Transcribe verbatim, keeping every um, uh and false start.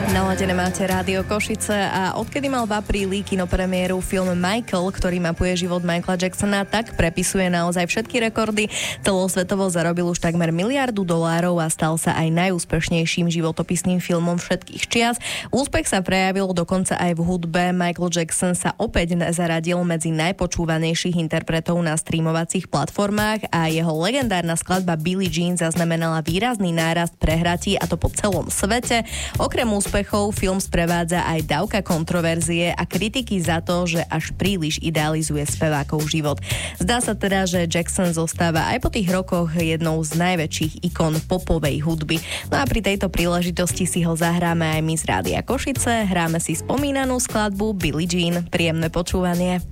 Naladené máte Rádio Košice a odkedy mal v apríli kinopremiéru film Michael, ktorý mapuje život Michaela Jacksona, tak prepisuje naozaj všetky rekordy. Celosvetovo zarobil už takmer miliardu dolárov a stal sa aj najúspešnejším životopisným filmom všetkých čias. Úspech sa prejavil dokonca aj v hudbe. Michael Jackson sa opäť zaradil medzi najpočúvanejších interpretov na streamovacích platformách a jeho legendárna skladba Billie Jean zaznamenala výrazný nárast prehratí, a to po celom svete. Okrem úspechov film sprevádza aj dávka kontroverzie a kritiky za to, že až príliš idealizuje spevákov život. Zdá sa teda, že Jackson zostáva aj po tých rokoch jednou z najväčších ikon popovej hudby. No a pri tejto príležitosti si ho zahráme aj my z Rádia Košice. Hráme si spomínanú skladbu Billie Jean. Príjemné počúvanie.